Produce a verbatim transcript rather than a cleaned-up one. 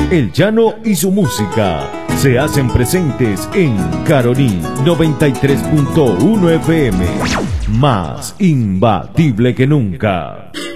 El Llano y su música se hacen presentes en Caroní noventa y tres punto uno F M. Más imbatible que nunca.